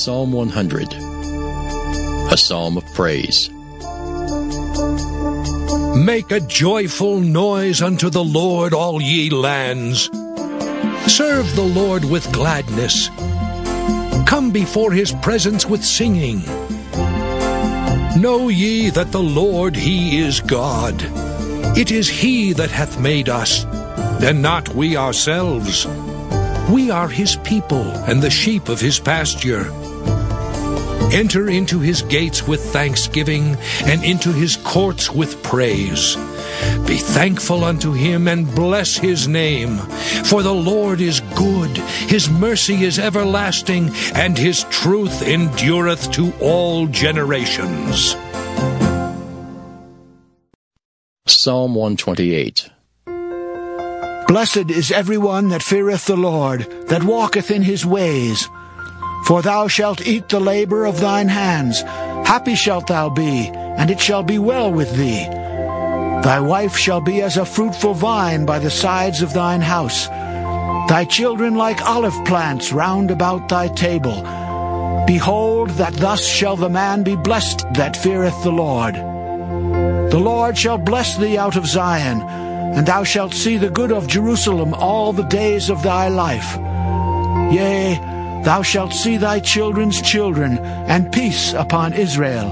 Psalm 100, a psalm of praise. Make a joyful noise unto the Lord, all ye lands. Serve the Lord with gladness. Come before his presence with singing. Know ye that the Lord, he is God. It is he that hath made us, and not we ourselves. We are his people, and the sheep of his pasture. Enter into his gates with thanksgiving, and into his courts with praise. Be thankful unto him, and bless his name. For the Lord is good, his mercy is everlasting, and his truth endureth to all generations. Psalm 128. Blessed is everyone that feareth the Lord, that walketh in his ways. For thou shalt eat the labor of thine hands. Happy shalt thou be, and it shall be well with thee. Thy wife shall be as a fruitful vine by the sides of thine house, thy children like olive plants round about thy table. Behold, that thus shall the man be blessed that feareth the Lord. The Lord shall bless thee out of Zion, and thou shalt see the good of Jerusalem all the days of thy life. Yea, thou shalt see thy children's children, and peace upon Israel.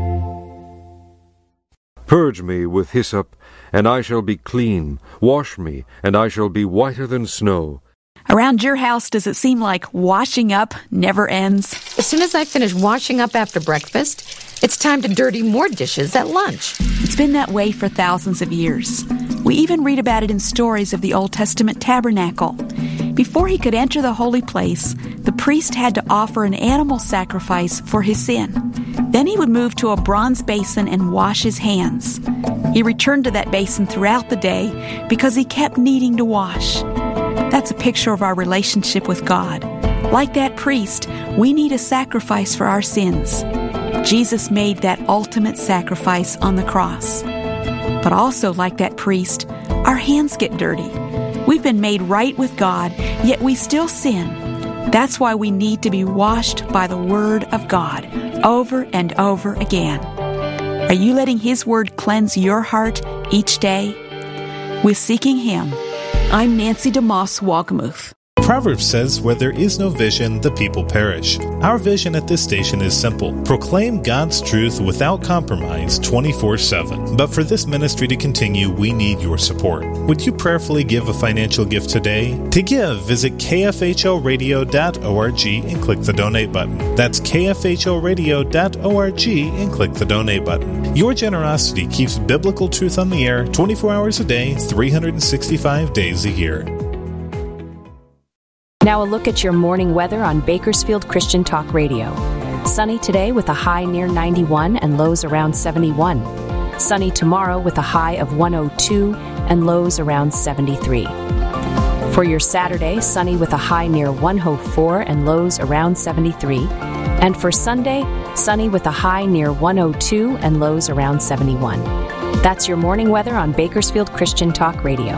Purge me with hyssop, and I shall be clean. Wash me, and I shall be whiter than snow. Around your house, does it seem like washing up never ends? As soon as I finish washing up after breakfast, it's time to dirty more dishes at lunch. It's been that way for thousands of years. We even read about it in stories of the Old Testament tabernacle. Before he could enter the holy place, the priest had to offer an animal sacrifice for his sin. Then he would move to a bronze basin and wash his hands. He returned to that basin throughout the day because he kept needing to wash. That's a picture of our relationship with God. Like that priest, we need a sacrifice for our sins. Jesus made that ultimate sacrifice on the cross. But also, like that priest, our hands get dirty. We've been made right with God, yet we still sin. That's why we need to be washed by the Word of God over and over again. Are you letting His Word cleanse your heart each day? With Seeking Him, I'm Nancy DeMoss Walgamuth. Proverbs says, where there is no vision, the people perish. Our vision at this station is simple. Proclaim God's truth without compromise 24/7. But for this ministry to continue, we need your support. Would you prayerfully give a financial gift today? To give, visit kfhoradio.org and click the donate button. That's kfhoradio.org and click the donate button. Your generosity keeps biblical truth on the air 24 hours a day, 365 days a year. Now a look at your morning weather on Bakersfield Christian Talk Radio. Sunny today with a high near 91 and lows around 71. Sunny tomorrow with a high of 102 and lows around 73. For your Saturday, sunny with a high near 104 and lows around 73. And for Sunday, sunny with a high near 102 and lows around 71. That's your morning weather on Bakersfield Christian Talk Radio.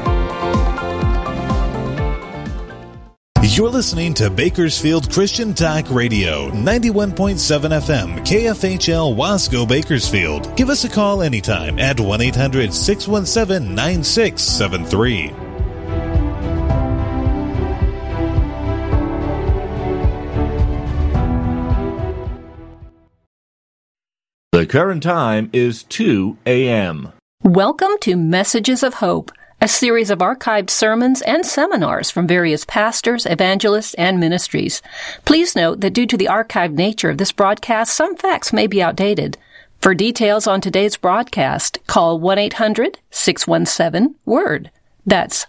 You're listening to Bakersfield Christian Talk Radio, 91.7 FM, KFHL Wasco, Bakersfield. Give us a call anytime at 1-800-617-9673. The current time is 2 a.m. Welcome to Messages of Hope, a series of archived sermons and seminars from various pastors, evangelists, and ministries. Please note that due to the archived nature of this broadcast, some facts may be outdated. For details on today's broadcast, call 1-800-617-WORD. That's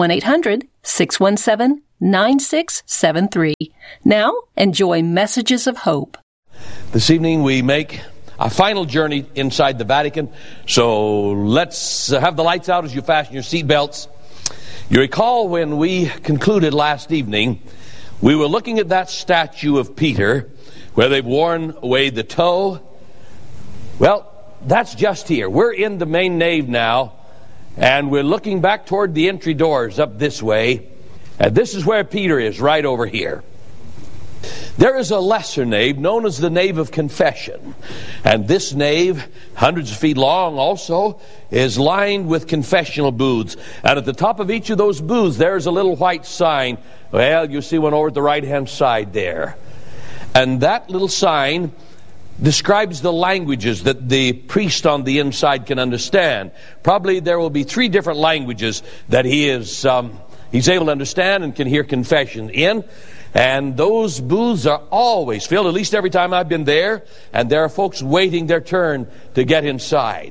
1-800-617-9673. Now, enjoy Messages of Hope. This evening we make a final journey inside the Vatican, so let's have the lights out as you fasten your seatbelts. You recall when we concluded last evening, we were looking at that statue of Peter where they've worn away the toe. Well, that's just here. We're in the main nave now, and we're looking back toward the entry doors up this way, and this is where Peter is, right over here. There is a lesser nave known as the nave of confession. And this nave, hundreds of feet long also, is lined with confessional booths. And at the top of each of those booths, there's a little white sign. Well, you see one over at the right-hand side there. And that little sign describes the languages that the priest on the inside can understand. Probably there will be 3 different languages that he's able to understand and can hear confession in. And those booths are always filled, at least every time I've been there, and there are folks waiting their turn to get inside.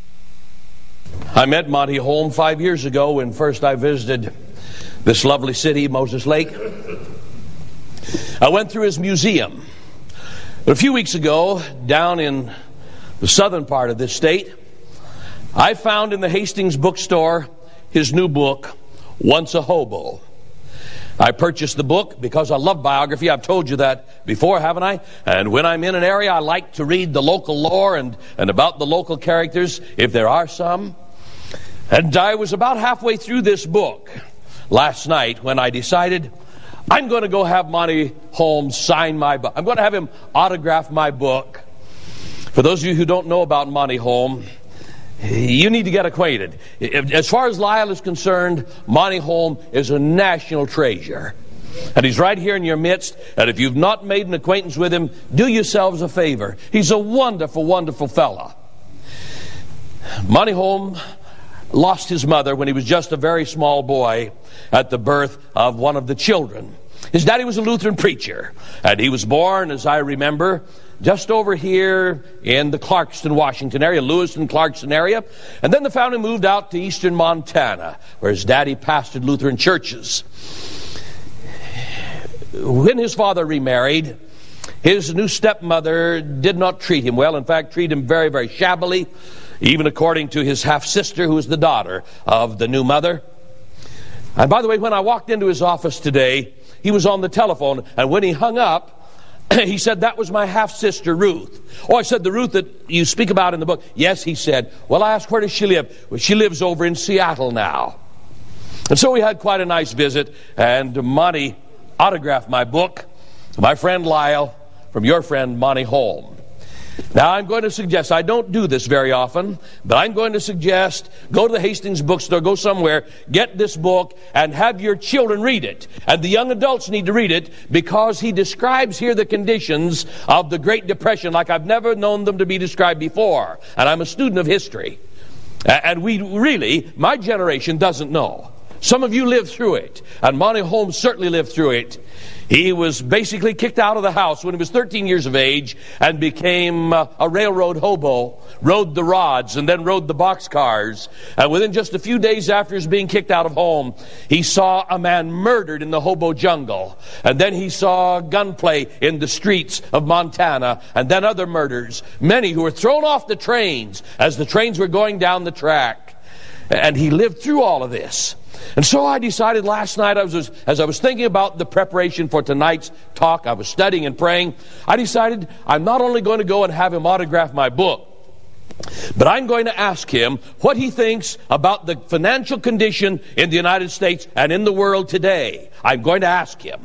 I met Monty Holm 5 years ago when first I visited this lovely city, Moses Lake. I went through his museum. A few weeks ago, down in the southern part of this state, I found in the Hastings bookstore his new book, Once a Hobo. I purchased the book because I love biography. I've told you that before, haven't I? And when I'm in an area, I like to read the local lore and about the local characters, if there are some. And I was about halfway through this book last night when I decided I'm going to go have Monty Holm sign my book. I'm going to have him autograph my book. For those of you who don't know about Monty Holm, you need to get acquainted. As far as Lyle is concerned, Monty Holm is a national treasure. And he's right here in your midst. And if you've not made an acquaintance with him, do yourselves a favor. He's a wonderful, wonderful fella. Monty Holm lost his mother when he was just a very small boy at the birth of one of the children. His daddy was a Lutheran preacher, and he was born, as I remember, just over here in the Clarkston, Washington area, Lewiston, Clarkston area. And then the family moved out to eastern Montana, where his daddy pastored Lutheran churches. When his father remarried, his new stepmother did not treat him well. In fact, treated him very, very shabbily, even according to his half-sister, who was the daughter of the new mother. And by the way, when I walked into his office today, he was on the telephone, and when he hung up, he said, "That was my half-sister, Ruth." "Oh," I said, "the Ruth that you speak about in the book?" "Yes," he said. "Well," I asked, "where does she live?" "Well, she lives over in Seattle now." And so we had quite a nice visit, and Monty autographed my book to my friend Lyle from your friend Monty Holm. Now, I'm going to suggest, I don't do this very often, but I'm going to suggest, go to the Hastings bookstore, go somewhere, get this book, and have your children read it. And the young adults need to read it, because he describes here the conditions of the Great Depression like I've never known them to be described before. And I'm a student of history. And we really, my generation doesn't know. Some of you lived through it, and Monty Holm certainly lived through it. He was basically kicked out of the house when he was 13 years of age and became a railroad hobo, rode the rods, and then rode the boxcars. And within just a few days after his being kicked out of home, he saw a man murdered in the hobo jungle. And then he saw gunplay in the streets of Montana, and then other murders. Many who were thrown off the trains as the trains were going down the track. And he lived through all of this. And so I decided last night, as I was thinking about the preparation for tonight's talk, I was studying and praying, I decided I'm not only going to go and have him autograph my book, but I'm going to ask him what he thinks about the financial condition in the United States and in the world today. I'm going to ask him.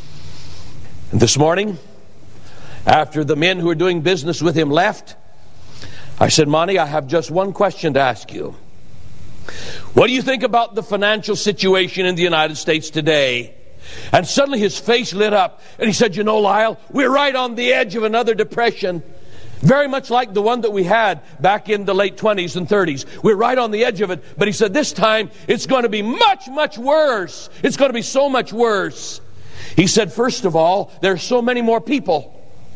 And this morning, after the men who were doing business with him left, I said, "Monty, I have just one question to ask you. What do you think about the financial situation in the United States today?" And suddenly his face lit up, and he said, "You know, Lyle, we're right on the edge of another depression. Very much like the one that we had back in the late 20s and 30s. We're right on the edge of it." But he said, "This time it's going to be much, much worse. It's going to be so much worse." He said, "First of all, there's so many more people.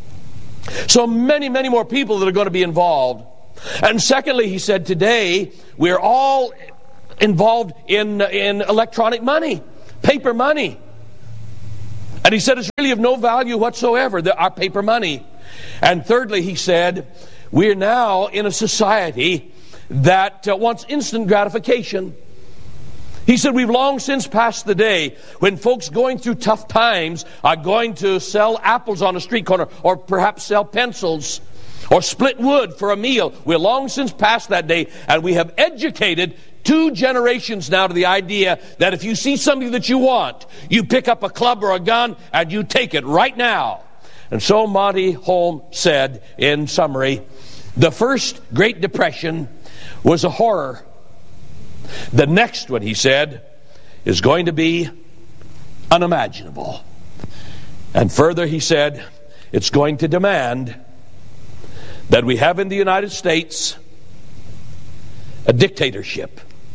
So many, many more people that are going to be involved. And secondly," he said, "today we're all involved in electronic money, paper money. And he said it's really of no value whatsoever, our paper money. And thirdly," he said, "we're now in a society that wants instant gratification." He said, "We've long since passed the day when folks going through tough times are going to sell apples on a street corner, or perhaps sell pencils, or split wood for a meal. We're long since past that day, and we have educated 2 generations now to the idea that if you see something that you want, you pick up a club or a gun and you take it right now. And so Monty Holm said, in summary, the first Great Depression was a horror. The next one, he said, is going to be unimaginable. And further, he said, it's going to demand that we have in the United States a dictatorship.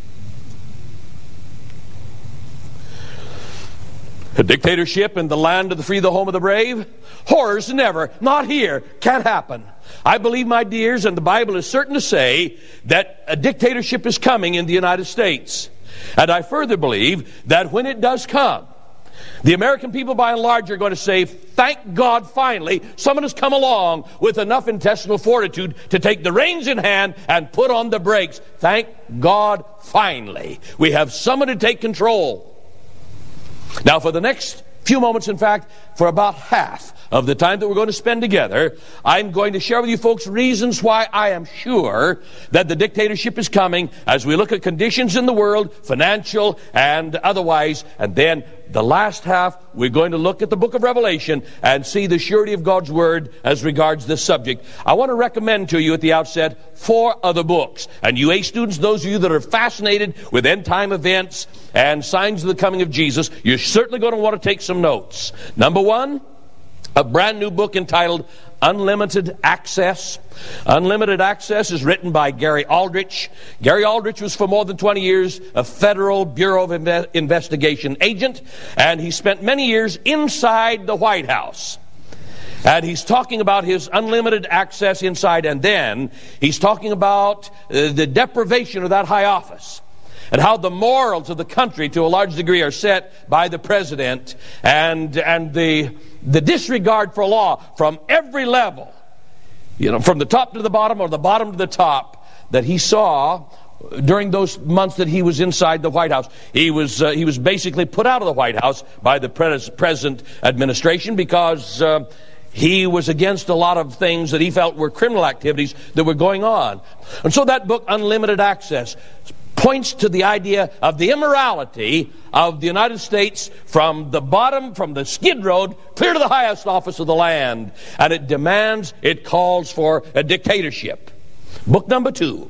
A dictatorship in the land of the free, the home of the brave? Horrors, never. Not here. Can't happen. I believe, my dears, and the Bible is certain to say that a dictatorship is coming in the United States. And I further believe that when it does come, the American people by and large are going to say, thank God finally someone has come along with enough intestinal fortitude to take the reins in hand and put on the brakes. Thank God finally we have someone to take control. Now for the next few moments, in fact, for about half of the time that we're going to spend together, I'm going to share with you folks reasons why I am sure that the dictatorship is coming as we look at conditions in the world, financial and otherwise. And then the last half, we're going to look at the book of Revelation and see the surety of God's word as regards this subject. I want to recommend to you at the outset 4 other books. And you A students, those of you that are fascinated with end-time events and signs of the coming of Jesus, you're certainly going to want to take some notes. Number 1, a brand new book entitled Unlimited Access. Unlimited Access is written by Gary Aldrich. Gary Aldrich was for more than 20 years a Federal Bureau of Investigation agent, and he spent many years inside the White House. And he's talking about his unlimited access inside, and then he's talking about the deprivation of that high office, and how the morals of the country to a large degree are set by the president, and the disregard for law from every level, from the top to the bottom or the bottom to the top, that he saw during those months that he was inside the White House. He was basically put out of the White House by the present administration because he was against a lot of things that he felt were criminal activities that were going on. And so that book, Unlimited Access, points to the idea of the immorality of the United States from the bottom, from the skid road, clear to the highest office of the land. And it calls for a dictatorship. Book number 2,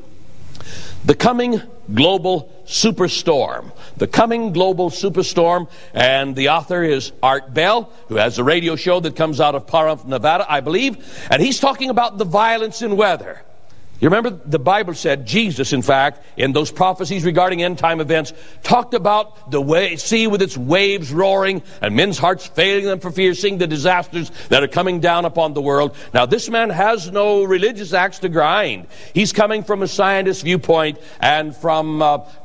The Coming Global Superstorm. The Coming Global Superstorm. And the author is Art Bell, who has a radio show that comes out of Pahrump, Nevada, I believe. And he's talking about the violence in weather. You remember the Bible said, Jesus, in fact, in those prophecies regarding end-time events, talked about the sea with its waves roaring and men's hearts failing them for fear, seeing the disasters that are coming down upon the world. Now, this man has no religious axe to grind. He's coming from a scientist's viewpoint and from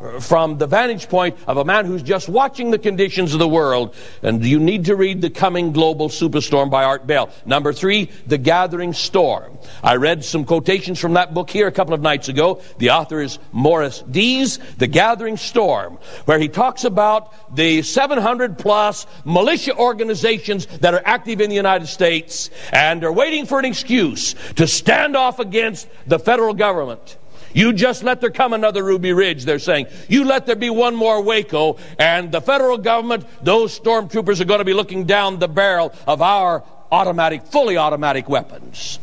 the vantage point of a man who's just watching the conditions of the world. And you need to read The Coming Global Superstorm by Art Bell. Number 3, The Gathering Storm. I read some quotations from that book here a couple of nights ago. The author is Morris Dees, The Gathering Storm, where he talks about the 700 plus militia organizations that are active in the United States and are waiting for an excuse to stand off against the federal government. You just let there come another Ruby Ridge, they're saying. You let there be one more Waco, and the federal government, those stormtroopers are going to be looking down the barrel of our fully automatic weapons.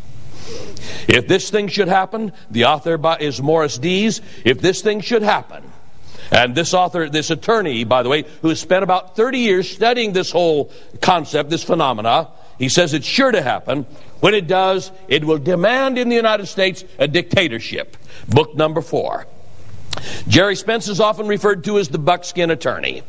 If this thing should happen, the author is Morris Dees. If this thing should happen, and this attorney, by the way, who has spent about 30 years studying this whole concept, this phenomena, he says it's sure to happen. When it does, it will demand in the United States a dictatorship. Book number 4. Jerry Spence is often referred to as the buckskin attorney.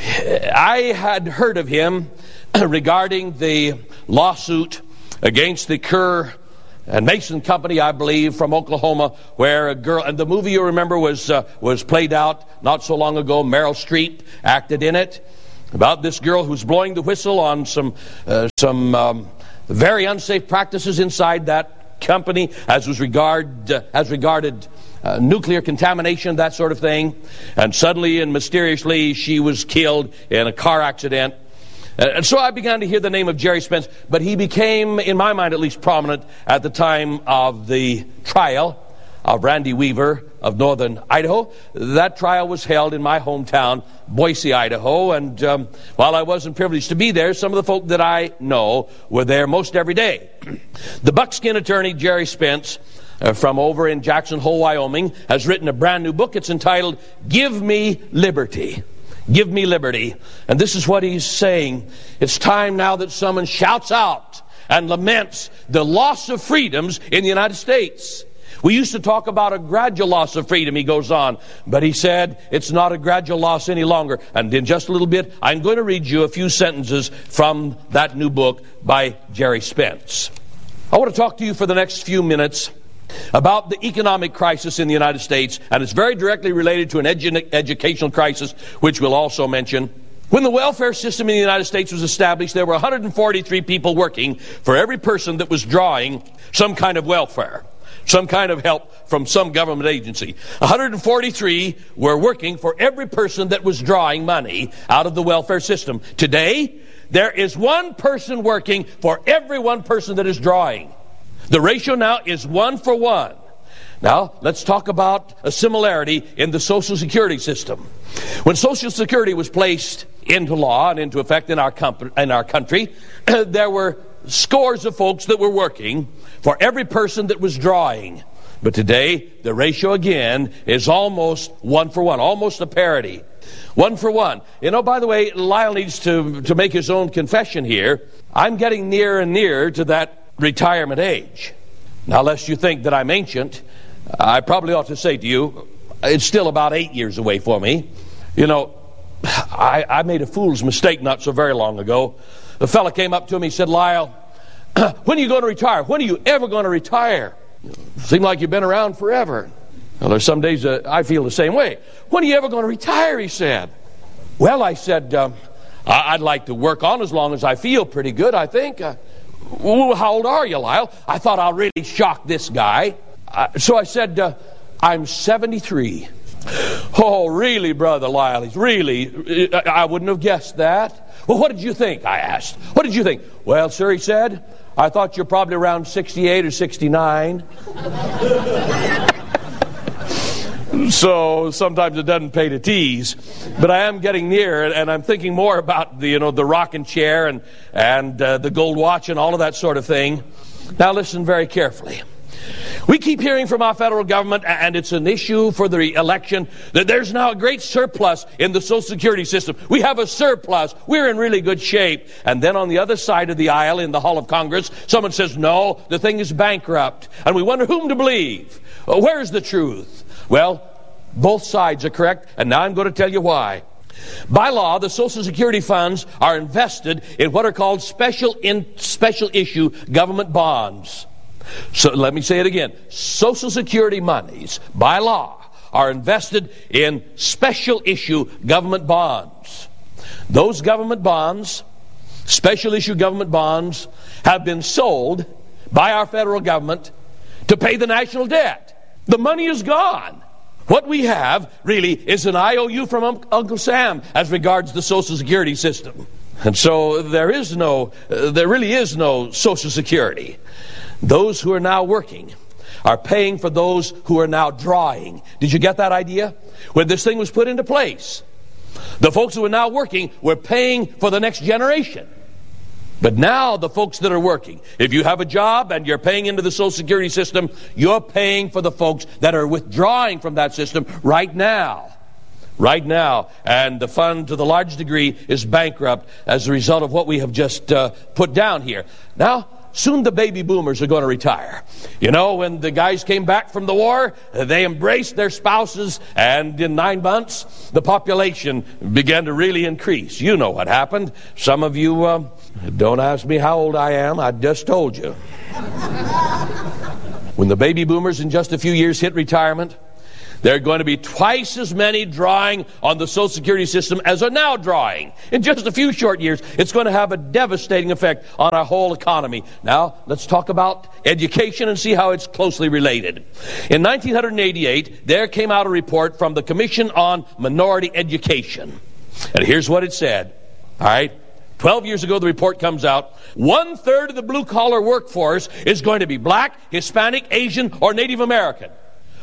I had heard of him regarding the lawsuit against the Kerr and Mason Company, I believe, from Oklahoma, where a girl, and the movie you remember was played out not so long ago. Meryl Streep acted in it, about this girl who's blowing the whistle on some very unsafe practices inside that company as regarded nuclear contamination, that sort of thing. And suddenly and mysteriously, she was killed in a car accident. And so I began to hear the name of Jerry Spence, but he became, in my mind at least, prominent at the time of the trial of Randy Weaver of northern Idaho. That trial was held in my hometown, Boise, Idaho, and while I wasn't privileged to be there, some of the folk that I know were there most every day. The buckskin attorney, Jerry Spence, from over in Jackson Hole, Wyoming, has written a brand new book. It's entitled, Give Me Liberty. Give me liberty. And this is what he's saying. It's time now that someone shouts out and laments the loss of freedoms in the United States. We used to talk about a gradual loss of freedom, he goes on, but he said it's not a gradual loss any longer. And in just a little bit, I'm going to read you a few sentences from that new book by Jerry Spence. I want to talk to you for the next few minutes about the economic crisis in the United States, and it's very directly related to an educational crisis, which we'll also mention. When the welfare system in the United States was established, there were 143 people working for every person that was drawing some kind of welfare, some kind of help from some government agency. 143 were working for every person that was drawing money out of the welfare system. Today, there is one person working for every one person that is drawing. The ratio now is 1 for 1. Now, let's talk about a similarity in the Social Security system. When Social Security was placed into law and into effect in our country, there were scores of folks that were working for every person that was drawing. But today, the ratio again is almost 1 for 1, almost a parity. 1 for 1. You know, by the way, Lyle needs to make his own confession here. I'm getting nearer and nearer to that retirement age. Now, lest you think that I'm ancient, I probably ought to say to you, it's still about 8 years away for me. You know, I made a fool's mistake not so very long ago. The fella came up to me and said, Lyle, when are you going to retire? When are you ever going to retire? Seemed like you've been around forever. Well, there's some days I feel the same way. When are you ever going to retire, he said. Well, I said, I'd like to work on as long as I feel pretty good, I think. Well, how old are you, Lyle? I thought I'll really shock this guy. So I said, I'm 73. Oh, really, Brother Lyle? He's really, I wouldn't have guessed that. Well, what did you think? I asked. What did you think? Well, sir, he said, I thought you're probably around 68 or 69. So sometimes it doesn't pay to tease, but I am getting near, and I'm thinking more about the rocking chair and the gold watch and all of that sort of thing. Now listen very carefully. We keep hearing from our federal government, and it's an issue for the election, that there's now a great surplus in the Social Security system. We have a surplus. We're in really good shape. And then on the other side of the aisle in the Hall of Congress, someone says, no, the thing is bankrupt. And we wonder whom to believe. Where's the truth? Well, both sides are correct, and now I'm going to tell you why. By law, the Social Security funds are invested in what are called special issue government bonds. So let me say it again. Social Security monies, by law, are invested in special issue government bonds. Those government bonds, special issue government bonds, have been sold by our federal government to pay the national debt. The money is gone. What we have, really, is an IOU from Uncle Sam as regards the Social Security system. And so there really is no Social Security. Those who are now working are paying for those who are now drawing. Did you get that idea? When this thing was put into place, the folks who are now working were paying for the next generation. But now the folks that are working, if you have a job and you're paying into the Social Security system, you're paying for the folks that are withdrawing from that system right now. Right now. And the fund, to the large degree, is bankrupt as a result of what we have just put down here. Now, soon the baby boomers are going to retire. You know, when the guys came back from the war, they embraced their spouses, and in 9 months, the population began to really increase. You know what happened. Some of you, don't ask me how old I am. I just told you. When the baby boomers in just a few years hit retirement, there are going to be twice as many drawing on the Social Security system as are now drawing. In just a few short years, it's going to have a devastating effect on our whole economy. Now, let's talk about education and see how it's closely related. In 1988, there came out a report from the Commission on Minority Education. And here's what it said. All right. 12 years ago, the report comes out. 1/3 of the blue-collar workforce is going to be black, Hispanic, Asian, or Native American.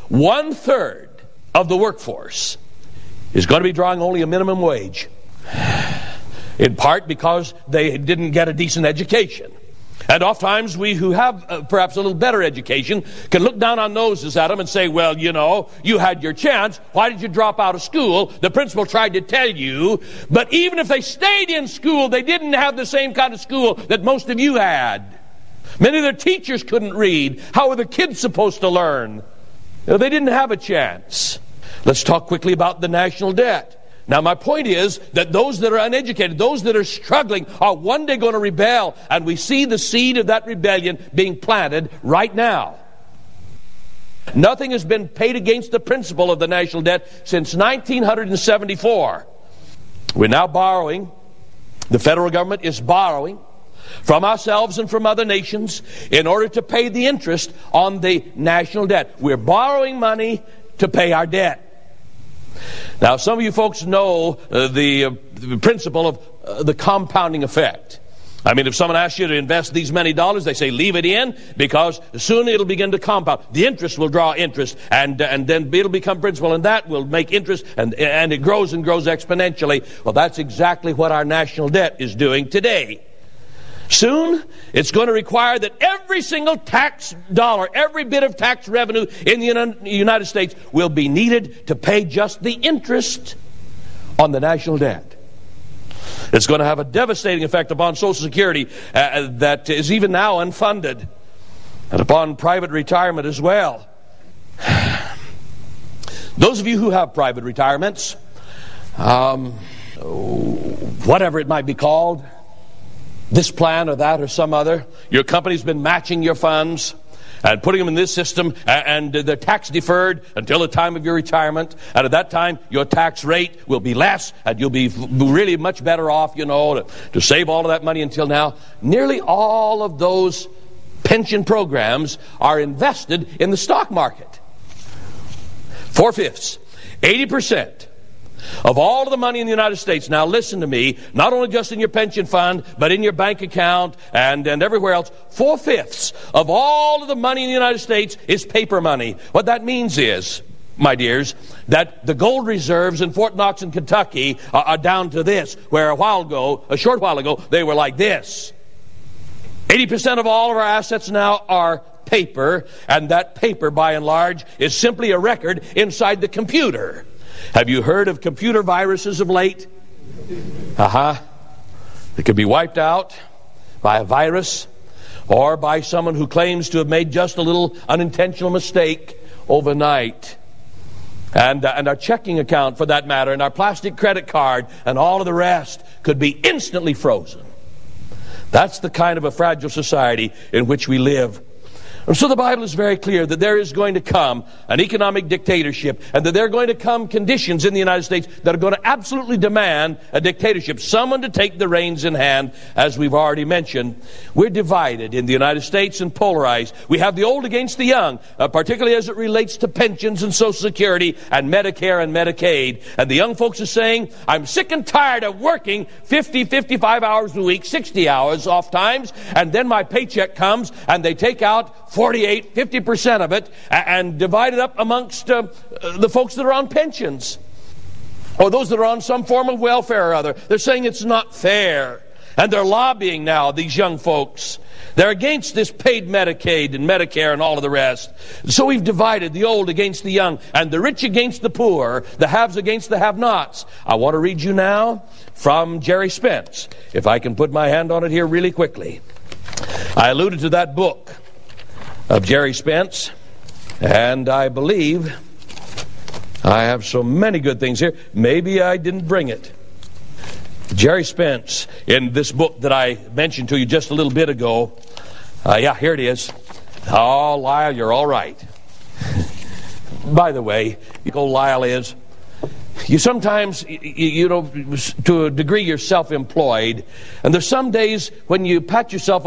1/3 of the workforce is going to be drawing only a minimum wage. In part because they didn't get a decent education. And oftentimes we who have perhaps a little better education can look down our noses at them and say, well, you know, you had your chance. Why did you drop out of school? The principal tried to tell you. But even if they stayed in school, they didn't have the same kind of school that most of you had. Many of their teachers couldn't read. How were the kids supposed to learn? They didn't have a chance. Let's talk quickly about the national debt. Now, my point is that those that are uneducated, those that are struggling, are one day going to rebel, and we see the seed of that rebellion being planted right now. Nothing has been paid against the principal of the national debt since 1974. We're now borrowing. The federal government is borrowing from ourselves and from other nations in order to pay the interest on the national debt. We're borrowing money to pay our debt. Now, some of you folks know the principle of the compounding effect. I mean, if someone asks you to invest these many dollars, they say leave it in because soon it'll begin to compound. The interest will draw interest, and then it'll become principal, and that will make interest, and it grows and grows exponentially. Well, that's exactly what our national debt is doing today. Soon, it's going to require that every single tax dollar, every bit of tax revenue in the United States will be needed to pay just the interest on the national debt. It's going to have a devastating effect upon Social Security that is even now unfunded, and upon private retirement as well. Those of you who have private retirements, whatever it might be called, this plan or that or some other, your company's been matching your funds and putting them in this system, and they're tax deferred until the time of your retirement. And at that time, your tax rate will be less, and you'll be really much better off, you know, to save all of that money until now. Nearly all of those pension programs are invested in the stock market. 4/5, 80%. Of all of the money in the United States, now listen to me, not only just in your pension fund, but in your bank account and everywhere else, 4/5 of all of the money in the United States is paper money. What that means is, my dears, that the gold reserves in Fort Knox in Kentucky are down to this, where a short while ago, they were like this. 80% of all of our assets now are paper, and that paper, by and large, is simply a record inside the computer. Have you heard of computer viruses of late? They could be wiped out by a virus or by someone who claims to have made just a little unintentional mistake overnight. And our checking account, for that matter, and our plastic credit card and all of the rest could be instantly frozen. That's the kind of a fragile society in which we live. And so the Bible is very clear that there is going to come an economic dictatorship, and that there are going to come conditions in the United States that are going to absolutely demand a dictatorship, someone to take the reins in hand, as we've already mentioned. We're divided in the United States and polarized. We have the old against the young, particularly as it relates to pensions and Social Security and Medicare and Medicaid. And the young folks are saying, I'm sick and tired of working 50, 55 hours a week, 60 hours oft times, and then my paycheck comes and they take out 48, 50% of it and divide it up amongst the folks that are on pensions or those that are on some form of welfare or other. They're saying it's not fair. And they're lobbying now, these young folks. They're against this paid Medicaid and Medicare and all of the rest. So we've divided the old against the young and the rich against the poor, the haves against the have-nots. I want to read you now from Jerry Spence, if I can put my hand on it here really quickly. I alluded to that book of Jerry Spence, and I believe I have so many good things here. Maybe I didn't bring it. Jerry Spence, in this book that I mentioned to you just a little bit ago. Here it is. Oh, Lyle, you're all right. By the way, you know, Lyle is, you sometimes, you know, to a degree, you're self-employed, and there's some days when you pat yourself